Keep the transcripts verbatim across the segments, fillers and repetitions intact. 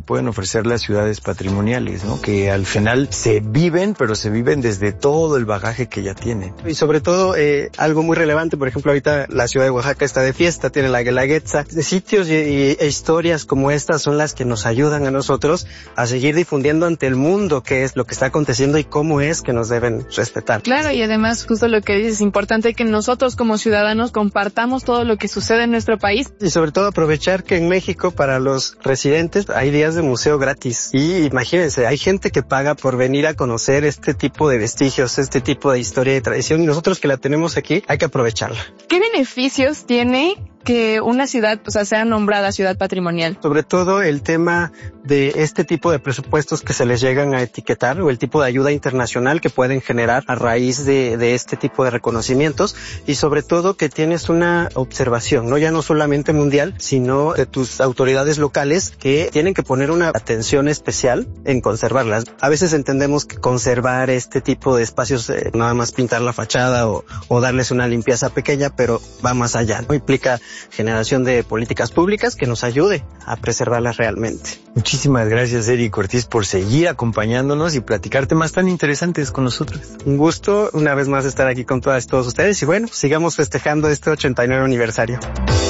pueden ofrecer las ciudades patrimoniales, ¿no? Que al final se viven, pero se viven desde todo el bagaje que ya tienen. Y sobre todo, eh, algo muy relevante, por ejemplo, ahorita la ciudad de Oaxaca está de fiesta, tiene la Guelaguetza. De sitios y, y e historias como estas son las que nos ayudan a nosotros a seguir difundiendo ante el mundo qué es lo que está aconteciendo y cómo es que nos deben respetar. Claro, y además, justo lo que dices, es importante que nosotros como ciudadanos compartamos todo lo que sucede en nuestro país. Y sobre todo aprovechar que en México para los residentes hay días de museo gratis. Y imagínense, hay gente que paga por venir a conocer este tipo de vestigios, este tipo de historia y tradición, y nosotros que la tenemos aquí hay que aprovecharla. ¿Qué beneficios tiene que una ciudad, o sea, sea nombrada ciudad patrimonial? Sobre todo el tema de este tipo de presupuestos que se les llegan a etiquetar o el tipo de ayuda internacional que pueden generar a raíz de, de este tipo de reconocimientos, y sobre todo que tienes una observación, no ya no solamente mundial, sino de tus autoridades locales que tienen que poner una atención especial en conservarlas. A veces entendemos que conservar este tipo de espacios, eh, nada más pintar la fachada o, o darles una limpieza pequeña, pero va más allá, ¿no? Implica generación de políticas públicas que nos ayude a preservarlas realmente. Muchísimas gracias, Eric Ortiz, por seguir acompañándonos y platicar temas tan interesantes con nosotros. Un gusto una vez más estar aquí con todas y todos ustedes, y bueno, sigamos festejando este ochenta y nueve aniversario.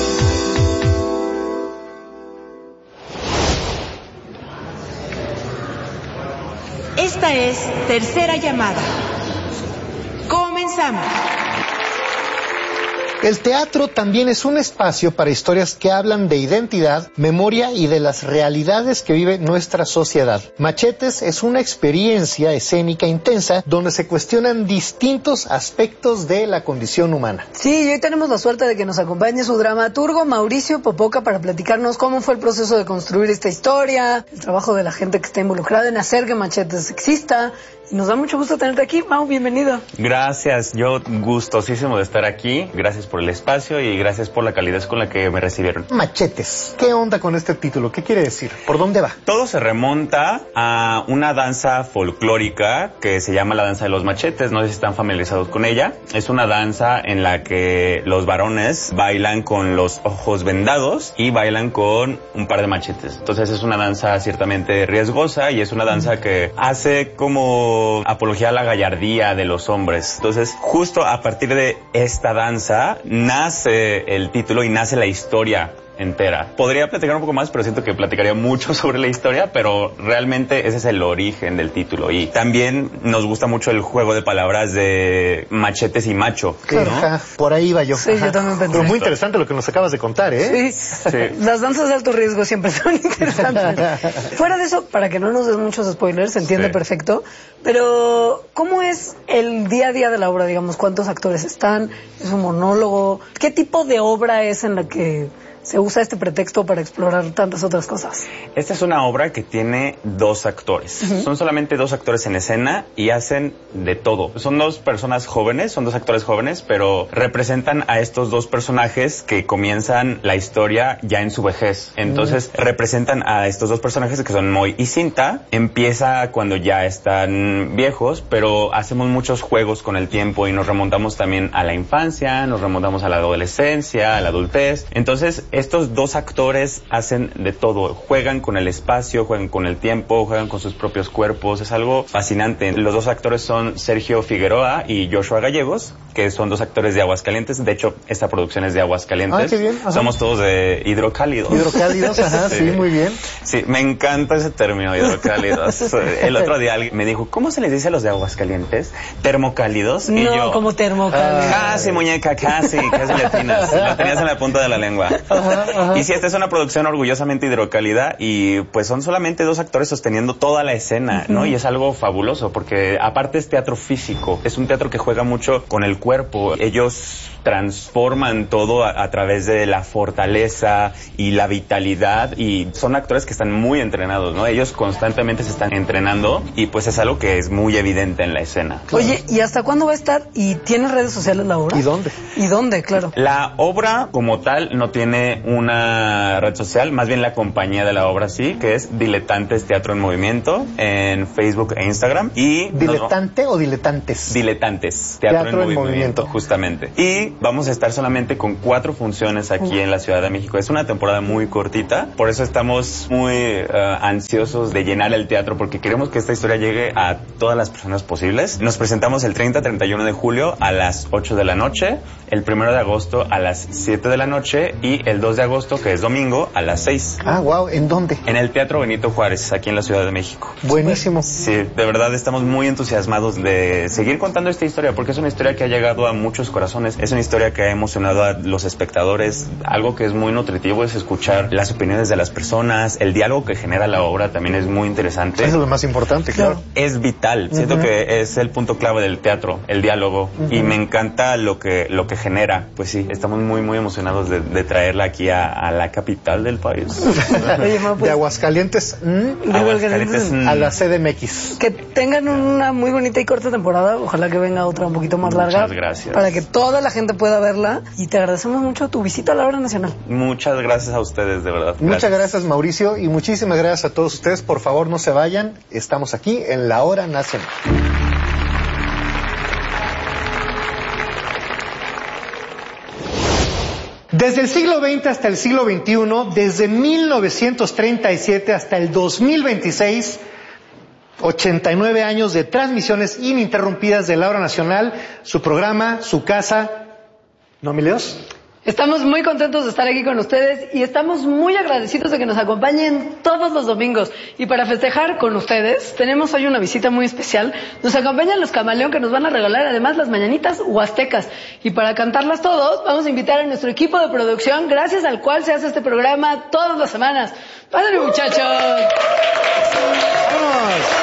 Esta es Tercera Llamada. Comenzamos. El teatro también es un espacio para historias que hablan de identidad, memoria y de las realidades que vive nuestra sociedad. Machetes es una experiencia escénica intensa donde se cuestionan distintos aspectos de la condición humana. Sí, y hoy tenemos la suerte de que nos acompañe su dramaturgo Mauricio Popoca para platicarnos cómo fue el proceso de construir esta historia, el trabajo de la gente que está involucrada en hacer que Machetes exista. Y nos da mucho gusto tenerte aquí, Mau, bienvenido. Gracias, yo gustosísimo de estar aquí. Gracias por el espacio y gracias por la calidez con la que me recibieron. Machetes, ¿qué onda con este título? ¿Qué quiere decir? ¿Por dónde va? Todo se remonta a una danza folclórica que se llama la danza de los machetes. No sé si están familiarizados con ella. Es una danza en la que los varones bailan con los ojos vendados y bailan con un par de machetes. Entonces es una danza ciertamente riesgosa y es una danza que hace como apología a la gallardía de los hombres. Entonces, justo a partir de esta danza nace el título y nace la historia entera. Podría platicar un poco más, pero siento que platicaría mucho sobre la historia, pero realmente ese es el origen del título. Y también nos gusta mucho el juego de palabras de machetes y macho, ¿no? Ajá, por ahí va yo. Sí, Ajá. yo también pensé. Pero muy interesante lo que nos acabas de contar, ¿eh? Sí. sí. Las danzas de alto riesgo siempre son interesantes. Fuera de eso, para que no nos des muchos spoilers, se entiende sí. perfecto, pero ¿cómo es el día a día de la obra? Digamos, ¿cuántos actores están? ¿Es un monólogo? ¿Qué tipo de obra es en la que se usa este pretexto para explorar tantas otras cosas? Esta es una obra que tiene dos actores. Uh-huh. Son solamente dos actores en escena y hacen de todo. Son dos personas jóvenes, son dos actores jóvenes, pero representan a estos dos personajes que comienzan la historia ya en su vejez. Entonces, uh-huh. representan a estos dos personajes que son Moy y Cinta. Empieza cuando ya están viejos, pero hacemos muchos juegos con el tiempo y nos remontamos también a la infancia, nos remontamos a la adolescencia, a la adultez. Entonces, estos dos actores hacen de todo, juegan con el espacio, juegan con el tiempo, juegan con sus propios cuerpos, es algo fascinante. Los dos actores son Sergio Figueroa y Joshua Gallegos, que son dos actores de Aguascalientes. De hecho, esta producción es de Aguascalientes. Ah, qué bien. Ajá. Somos todos de hidrocálidos. Hidrocálidos, ajá, sí. sí, muy bien. Sí, me encanta ese término, hidrocálidos. El otro día alguien me dijo, ¿cómo se les dice a los de Aguascalientes? ¿Termocálidos? No, y yo, como termocálidos. Casi, muñeca, casi, casi latinas. Lo tenías en la punta de la lengua. Ajá, ajá. Y sí, esta es una producción orgullosamente hidrocálida y pues son solamente dos actores sosteniendo toda la escena, ¿no? Uh-huh. Y es algo fabuloso porque aparte es teatro físico, es un teatro que juega mucho con el cuerpo. Ellos transforman todo a, a través de la fortaleza y la vitalidad y son actores que están muy entrenados, ¿no? Ellos constantemente se están entrenando y pues es algo que es muy evidente en la escena. Claro. Oye, ¿y hasta cuándo va a estar? ¿Y tiene redes sociales la obra? ¿Y dónde? ¿Y dónde? Claro. La obra como tal no tiene tiene una red social, más bien la compañía de la obra, sí, que es Diletantes Teatro en Movimiento en Facebook e Instagram. Y ¿Diletante nos... o diletantes? Diletantes Teatro, Teatro en, en movimiento, movimiento, justamente. Y vamos a estar solamente con cuatro funciones aquí uh. en la Ciudad de México. Es una temporada muy cortita, por eso estamos muy uh, ansiosos de llenar el teatro, porque queremos que esta historia llegue a todas las personas posibles. Nos presentamos el treinta, treinta y uno de julio a las ocho de la noche, el primero de agosto a las siete de la noche y el dos de agosto, que es domingo, a las seis. Ah, wow, ¿en dónde? En el Teatro Benito Juárez, aquí en la Ciudad de México. Buenísimo. Sí, de verdad estamos muy entusiasmados de seguir contando esta historia, porque es una historia que ha llegado a muchos corazones, es una historia que ha emocionado a los espectadores. Algo que es muy nutritivo es escuchar las opiniones de las personas, el diálogo que genera la obra también es muy interesante. Eso es lo más importante, claro. Es vital, siento uh-huh. que es el punto clave del teatro, el diálogo, uh-huh. y me encanta lo que, lo que genera. Pues sí, estamos muy, muy emocionados de, de traerla aquí a, a la capital del país. Oye, ma, pues, de Aguascalientes, mm, Aguascalientes mm. a la C D M X. Que tengan una muy bonita y corta temporada, ojalá que venga otra un poquito más larga. Muchas gracias. Para que toda la gente pueda verla, y te agradecemos mucho tu visita a la Obra Nacional. Muchas gracias a ustedes, de verdad. Gracias. Muchas gracias, Mauricio, y muchísimas gracias a todos ustedes. Por favor, no se vayan, estamos aquí en la Hora Nacional. Desde el siglo veinte hasta el siglo veintiuno, desde mil novecientos treinta y siete hasta el dos mil veintiséis, ochenta y nueve años de transmisiones ininterrumpidas de la Hora Nacional, su programa, su casa. ¿No, mi Leos? Estamos muy contentos de estar aquí con ustedes y estamos muy agradecidos de que nos acompañen todos los domingos. Y para festejar con ustedes, tenemos hoy una visita muy especial. Nos acompañan los Camaleón, que nos van a regalar además las mañanitas huastecas. Y para cantarlas todos, vamos a invitar a nuestro equipo de producción, gracias al cual se hace este programa todas las semanas. ¡Padre, muchachos! ¡Vamos!